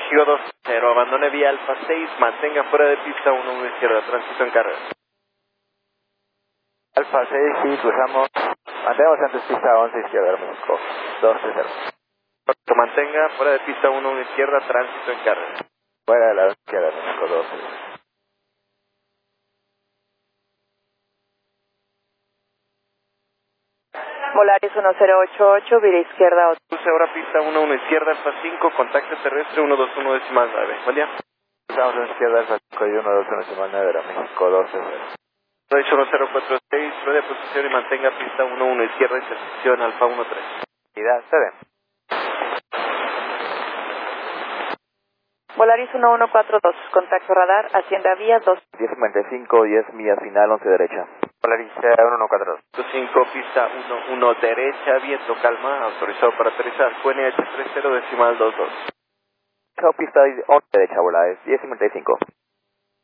México 2-0, abandone vía Alfa 6, mantenga fuera de pista 1-1 izquierda, tránsito en carrera. Alfa 6, sí, cruzamos. Mantenemos antes pista 11 izquierda, México 2-0. Correcto, mantenga fuera de pista 1-1 izquierda, tránsito en carrera. Fuera de la izquierda, México 2-0. Volaris 1088, vía izquierda. Cruce ahora pista 1-1 izquierda, Alfa 5, contacto terrestre 121 decimal 9. Buen día. Cruzamos en izquierda, Alfa 5 y 121 decimal 9, México 2-0. Deutsche 1046, ruede de posición y mantenga pista 1-1 izquierda, intersección Alfa 13. Unidad, se ven. Volaris 1142, contacto radar, hacienda vía 2. 1055, 10 millas final, 11 derecha. Volaris 1142. 5, pista 1-1 derecha, viento calma, autorizado para aterrizar, QNH 30 decimal 22. Pista 11 derecha, Volaris 1055.